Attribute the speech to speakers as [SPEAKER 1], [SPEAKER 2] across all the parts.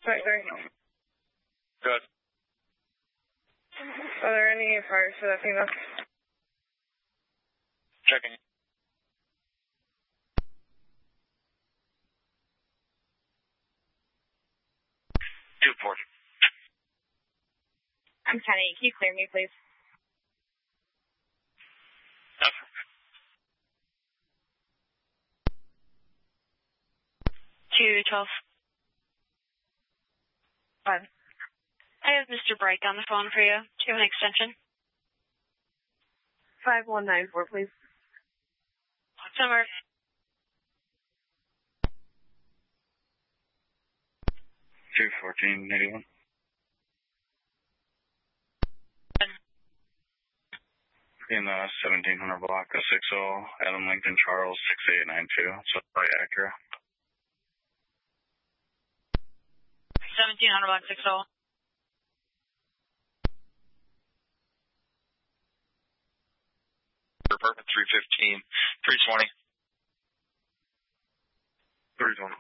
[SPEAKER 1] Right there.
[SPEAKER 2] Good.
[SPEAKER 1] Are there any fires for that female?
[SPEAKER 2] Checking. 240.
[SPEAKER 3] I'm 10-8. Can you clear me, please?
[SPEAKER 4] 212.
[SPEAKER 3] 5.
[SPEAKER 4] I have Mr. Bright on the phone for you. Do you have an extension?
[SPEAKER 3] 5194, please.
[SPEAKER 4] Number.
[SPEAKER 2] 21481. In the 1700 block of 60, Adam Lincoln Charles 6892. So probably accurate.
[SPEAKER 4] 1700 block 60.
[SPEAKER 2] Apartment 315, 320. 320.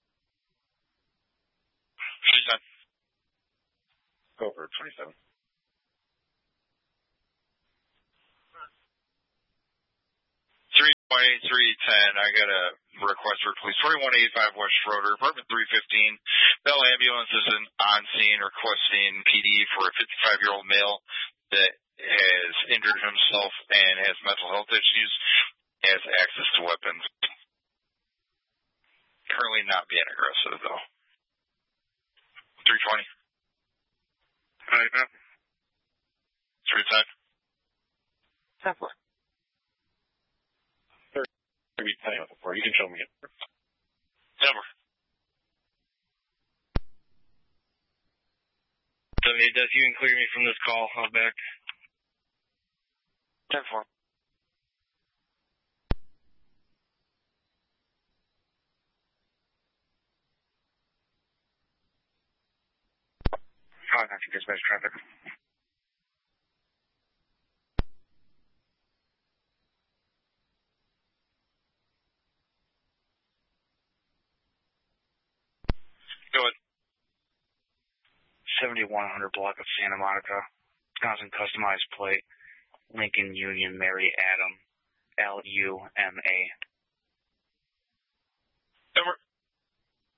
[SPEAKER 2] She's done. Go for 27. 310, I got a request for police. 4185 West Schroeder, apartment 315. Bell Ambulance is on scene requesting PD for a 55-year-old male that has injured himself and has mental health issues, has access to weapons. Currently not being aggressive, though. 320. 310.
[SPEAKER 3] 10-4.
[SPEAKER 2] You can show me it. Number.
[SPEAKER 5] 78 Death, you can clear me from this call. I'll back.
[SPEAKER 2] 10-4. Contact dispatch traffic. Go ahead.
[SPEAKER 5] 7100 block of Santa Monica, Wisconsin, customized plate, Lincoln Union, Mary Adam, LUMA.